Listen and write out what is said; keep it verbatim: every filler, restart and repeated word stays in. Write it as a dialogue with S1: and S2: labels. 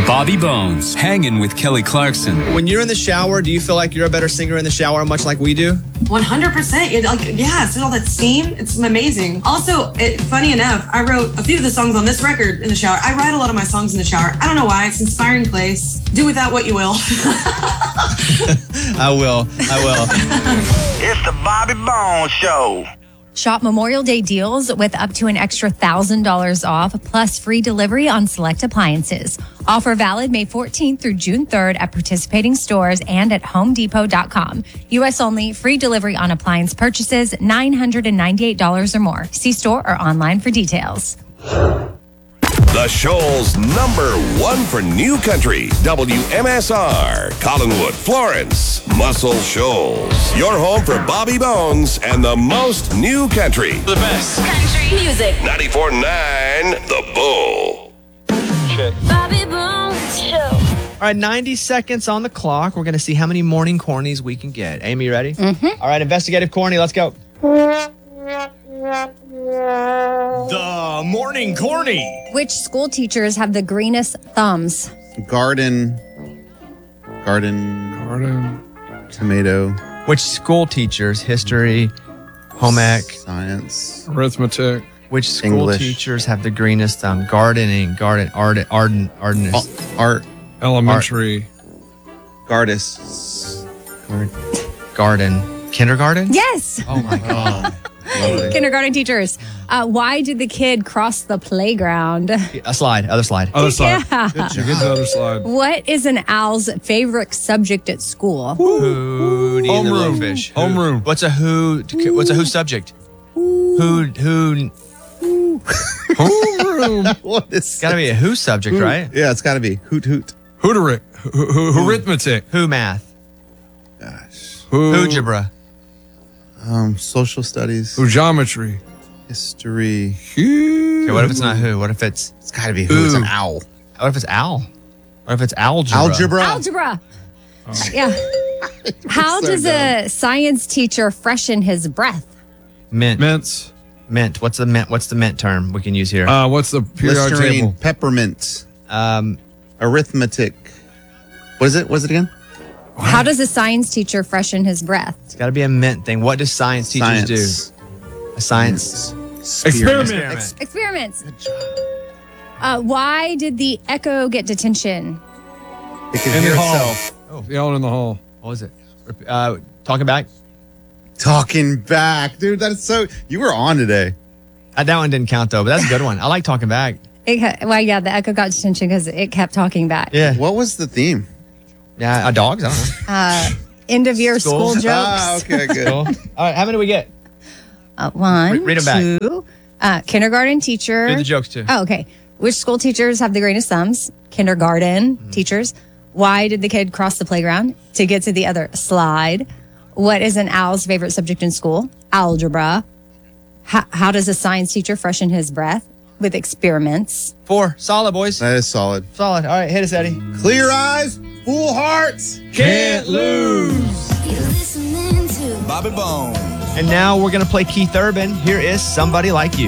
S1: Bobby Bones, hanging with Kelly Clarkson.
S2: When you're in the shower, do you feel like you're a better singer in the shower, much like we do?
S3: one hundred percent. It, like, yeah, it's all that steam. It's amazing. Also, it, funny enough, I wrote a few of the songs on this record in the shower. I write a lot of my songs in the shower. I don't know why. It's an inspiring place. Do with that what you will.
S2: I will. I will.
S4: It's the Bobby Bones Show.
S5: Shop Memorial Day deals with up to an extra one thousand dollars off, plus free delivery on select appliances. Offer valid May fourteenth through June third at participating stores and at home depot dot com. U S only, free delivery on appliance purchases, nine hundred ninety-eight dollars or more. See store or online for details.
S6: The Shoals number one for new country, W M S R, Collinwood, Florence, Muscle Shoals. Your home for Bobby Bones and the most new country.
S1: The best.
S7: Country music.
S6: ninety-four point nine The Bull.
S7: Bobby Bones Show.
S2: All right, ninety seconds on the clock. We're going to see how many morning cornies we can get. Amy, you ready? Mm-hmm. All right, investigative corny, let's go. The morning corny.
S5: Which school teachers have the greenest thumbs?
S8: Garden. Garden.
S9: Garden.
S8: Tomato.
S2: Which school teachers, history, home ec,
S8: Science.
S9: Arithmetic.
S2: which school
S8: English.
S2: teachers have the greenest thumb? Gardening, garden, ardent, ardent, ardent.
S8: Oh, art.
S9: Elementary.
S8: Gardis. Gard-
S2: Garden. Kindergarten?
S5: Yes.
S2: Oh my God.
S8: Lovely.
S5: Kindergarten teachers. Uh, why did the kid cross the playground?
S2: A slide, other slide.
S9: Other side.
S5: Yeah.
S9: You get the other slide.
S5: What is an owl's favorite subject at school?
S2: Hootie and the
S9: Homeroom.
S2: Blowfish. Who-
S9: Homeroom.
S2: What's a who? What's a who subject? Who? Who?
S9: Homeroom.
S8: What is
S2: Gotta be a who subject, right?
S8: Yeah, it's got to be. Hoot hoot.
S9: Hooteric. Ho- ho- Arithmetic.
S2: Who math?
S8: Gosh.
S9: Who?
S2: Algebra.
S8: Um, social studies.
S9: Who geometry.
S8: History.
S2: Okay, what if it's not who? What if it's?
S8: It's got to be who. It's an
S9: Ooh.
S8: owl.
S2: What if it's owl? What if it's algebra?
S8: Algebra.
S5: Algebra. Yeah. How
S8: So
S5: does
S8: dumb.
S5: a science teacher freshen his breath?
S2: Mint.
S9: Mints.
S2: Mint. What's the mint? What's the mint term we can use here?
S9: Uh, what's the periodic
S8: Listerine.
S9: table?
S8: Peppermint.
S2: Um,
S8: Arithmetic. What is it? What is it again?
S5: How does a science teacher freshen his breath?
S2: it's got to be a mint thing. What do science teachers
S8: Science.
S2: do? A science.
S9: Experiment.
S2: Experiment.
S5: Experiments. Uh, why did the Echo get detention?
S8: It can
S9: In
S8: hear
S9: the hall.
S8: itself.
S9: Oh. Yelling in the hall.
S2: What was it? Uh, talking back.
S8: Talking back. Dude, that is so... You were on today.
S2: Uh, that one didn't count though, but that's a good one. I like talking back.
S5: It, ca- well, yeah, the Echo got detention because it kept talking back.
S2: Yeah.
S8: What was the theme?
S2: Yeah. Uh, dogs. I don't know.
S5: Uh, end of year
S2: School?
S5: school, jokes.
S8: Ah, okay, good.
S2: Cool. All right. How many do we get?
S5: Uh, one,
S2: Re- read 'em back.
S5: two. Uh, kindergarten teacher.
S2: Do the jokes too.
S5: Oh, okay. Which school teachers have the greenest thumbs? Kindergarten
S2: Mm-hmm.
S5: teachers. Why did the kid cross the playground? To get to the other slide. What is an owl's favorite subject in school? Algebra. How, how does a science teacher freshen his breath? With experiments.
S2: Four. Solid, boys.
S8: That is solid.
S2: Solid. All right. Hit us, Eddie.
S8: Clear eyes, full hearts.
S2: Can't lose.
S7: You're listening to
S1: Bobby Bones.
S2: And now we're going to play Keith Urban. Here is Somebody Like You.